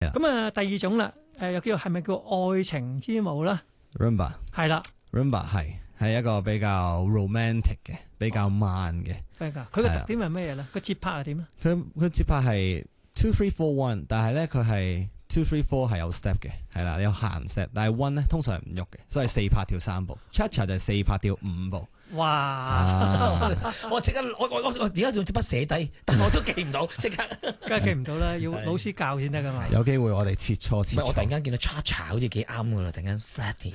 咁啊，第二種啦，又係咪叫愛情之舞啦 Rumba 係啦 Rumba 係一個比較 romantic 嘅，比較慢嘅。 佢個特點係咩嘢咧？個節拍係點咧？ 佢節拍係 two three four one， 但係咧佢係 two three four 係有 step 嘅，係啦，你有行 step，但係 one 咧通常係唔喐嘅，所以4拍跳3步。Cha-cha 就係4拍跳5步。 哇！ 我即刻我而家用支筆寫低，但我都記唔到，即刻梗係記唔到啦，要老師教先得噶嘛。 有機會我哋切磋。 唔係我突然間見到 cha-cha 好似幾啱噶啦，突然間 flatty。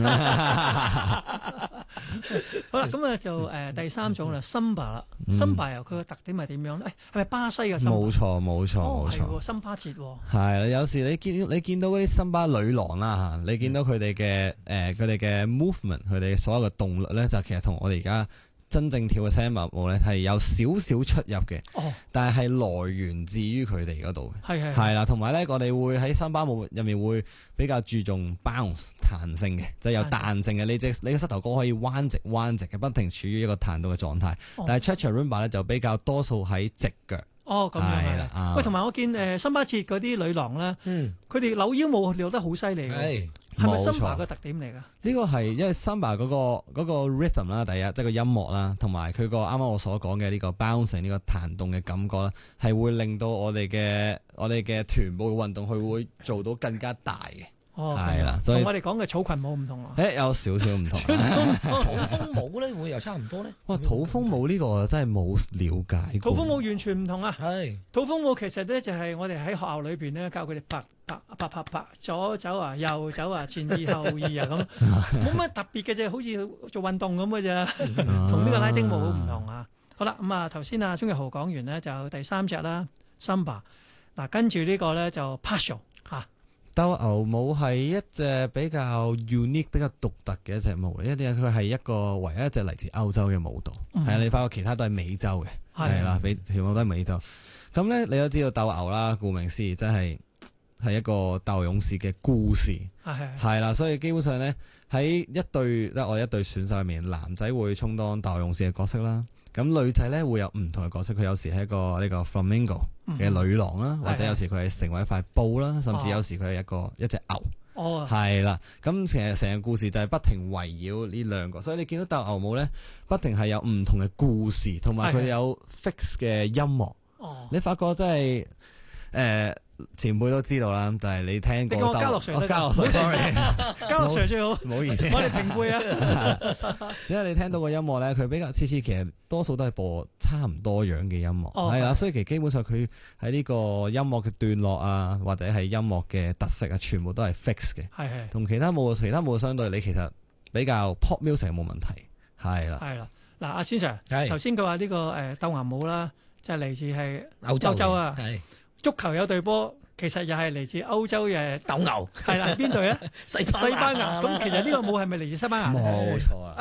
好啦，咁啊就第三種啦，Samba 啦，Samba 由佢個特點係點樣咧？係咪巴西嘅 Samba？ 冇錯， 森巴節喎。 係啦，有時你見到嗰啲森巴女郎啦嚇，你見到佢哋嘅 movement， 佢哋所有嘅動力咧，就其實同我哋而家真正跳嘅 Samba 舞咧係有少少出入嘅，但係來源自於佢哋嗰度嘅，係啦，同埋咧我哋會喺森巴舞入面會比較注重 bounce 彈性嘅，就有彈性嘅，你嘅膝頭哥可以彎直嘅，不停處於一個彈動嘅狀態。但係 Cha-cha Rumba 咧就比較多數喺直腳。 咁樣係啦。喂，同埋我見森巴節嗰啲女郎咧，佢哋扭腰舞扭得好犀利嘅。係咪 Samba 個特點嚟㗎？ 呢個係因為 Samba 嗰個 rhythm 啦，第一即係個音樂啦，同埋佢個啱啱我所講嘅呢個 bouncing 呢個彈動嘅感覺啦，係會令到我哋嘅臀部嘅運動佢會做到更加大嘅。係啦，所以同我哋講嘅草裙舞唔同啊。 有少少唔同。 土風舞咧會又差唔多咧？ 哇，土風舞呢個真係冇了解過。 土風舞完全唔同啊！ 係土風舞其實咧就係我哋喺學校裏邊咧教佢哋拍，左走啊，右走啊，前二後二啊咁，冇乜特別嘅啫，好似做運動咁嘅啫，同呢個拉丁舞好唔同啊！好啦，咁啊頭先啊鍾逸豪講完咧就第三隻啦 Samba， 嗱跟住呢個咧就 Paso 嚇。 鬥牛舞係一隻比較 unique、比較獨特嘅一隻舞嚟，因為佢係一個唯一一隻嚟自歐洲嘅舞蹈，係啊，你發覺其他都係美洲嘅，係啦，全部都係美洲。咁咧，你都知道鬥牛啦，顧名思義，真係一個鬥勇士嘅故事，係啦，所以基本上咧喺我一隊選手入面，男仔會充當鬥勇士嘅角色啦。咁女仔咧會有唔同嘅角色，佢有時係一個呢個 flamingo 嘅女郎啦，或者有時佢係成為一塊布啦，甚至有時佢係一隻牛，係啦。咁其實成個故事就係不停圍繞呢兩個，所以你見到鬥牛舞咧，不停係有唔同嘅故事，同埋佢有 fix 嘅音樂。你發覺真係前輩都知道啦，就係你聽過。你講嘉樂 Sir 嘉樂 Sir，sorry， 嘉樂 Sir 最好。唔好意思，我哋平輩啊。因為你聽到個音樂咧，佢比較次其實多數都係播差唔多樣嘅音樂，係啦，所以其實基本上佢喺呢個音樂嘅段落啊，或者係音樂嘅特色啊，全部都係 fix 嘅。係同其他舞相對，你其實比較 pop music 冇問題，係啦。係啦，嗱，阿先生，頭先佢話呢個鬥牛舞啦，就係嚟自係歐洲啊。足球有隊波，其實又係嚟自歐洲嘅鬥牛， 係啦，邊隊咧？ 西班牙。 咁其實呢個舞係咪嚟自西班牙？ 冇錯啊！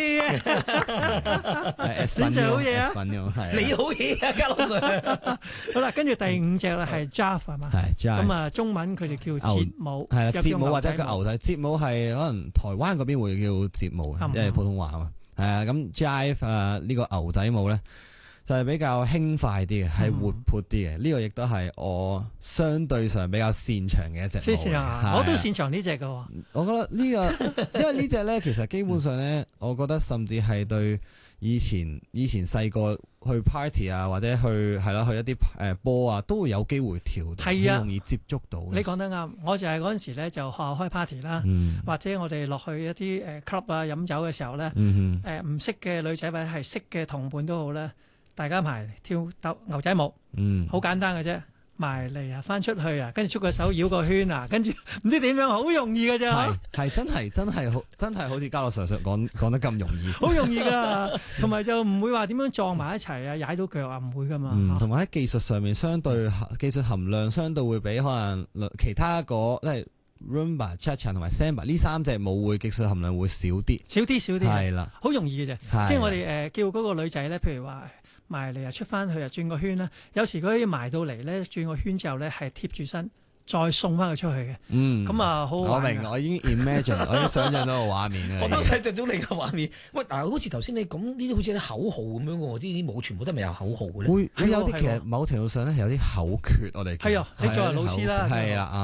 先生好嘢啊！ 你好嘢啊，嘉樂 Sir。 好啦，跟住第五隻啦，係 Jive 係嘛？係 Jive。咁啊，中文佢哋叫節舞， 係啦，節舞或者叫牛仔節舞係可能台灣嗰邊會叫節舞，因為普通話啊嘛。係啊，咁 Jive 呢個牛仔舞咧，就係比較輕快啲嘅，係活潑啲嘅。呢個亦都係我相對上比較擅長嘅一隻舞。 我都擅長呢隻嘅。 我覺得呢個，因為呢隻咧，其實基本上咧，我覺得甚至係對以前細個去 party 啊，或者去一啲波啊，都會有機會跳到，好容易接觸到。 你講得啱，我就係嗰陣時咧就學校開 party 啦，或者我哋落去一啲club 啊飲酒嘅時候咧，唔識嘅女仔或者係識嘅同伴都好咧。大家埋跳牛仔舞，好簡單嘅啫，埋嚟啊，翻出去啊，跟住出個手繞個圈啊，跟住唔知點樣，好容易嘅啫。 係真係好似嘉樂 Sir 講得咁容易， 好容易噶，同埋就唔會話點樣撞埋一齊啊，踩到腳啊，唔會噶嘛。 同埋喺技術上面，相對技術含量相對會比可能其他即係 Rumba、Cha-cha 同埋 Samba 呢三隻舞會技術含量會少啲，係啦， 好容易嘅啫。即係我哋叫嗰個女仔咧，譬如話。埋嚟啊，出翻去啊，轉個圈啦。有時佢可以埋到嚟咧，轉個圈之後咧，係貼住身， 再送翻佢出去嘅。 嗯， 咁啊，好好我玩㗎明，我已經 imagine，我已經想象到個畫面我啦。 都睇着咗你嘅畫面。喂，嗱，好似頭先你講呢啲好似啲口號咁樣嘅喎，啲舞全部都係咪有口號嘅咧？ 會有啲係喎其實某程度上咧係有啲口訣，我哋叫係啊你作為老師啦係啦。